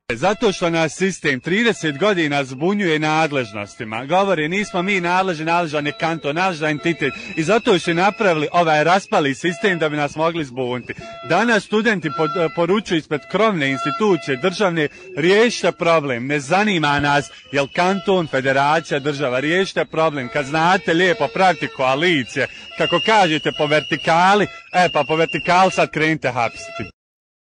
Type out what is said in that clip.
Zato što nas sistem 30 godina zbunjuje nadležnostima. Govori, nismo mi nadležan je kanton, nadležan entitet. I zato su napravili ovaj raspali sistem da bi nas mogli zbuniti. Danas studenti poručuju ispred krovne institucije državne, riješite problem. Ne zanima nas jel kanton, federacija, država. Riješite problem. Kad znate lijepo praviti koalicije, kako kažete po vertikali, pa po vertikali sad krenite hapsiti.